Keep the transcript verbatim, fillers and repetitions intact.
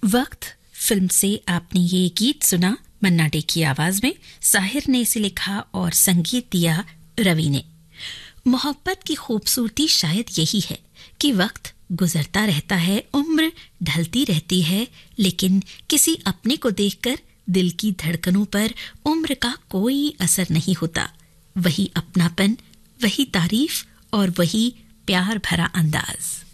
वक्त फिल्म से आपने ये गीत सुना मन्ना डे की आवाज में। साहिर ने इसे लिखा और संगीत दिया रवि ने। मोहब्बत की खूबसूरती शायद यही है कि वक्त गुजरता रहता है, उम्र ढलती रहती है, लेकिन किसी अपने को देखकर दिल की धड़कनों पर उम्र का कोई असर नहीं होता। वही अपनापन, वही तारीफ और वही प्यार भरा अंदाज।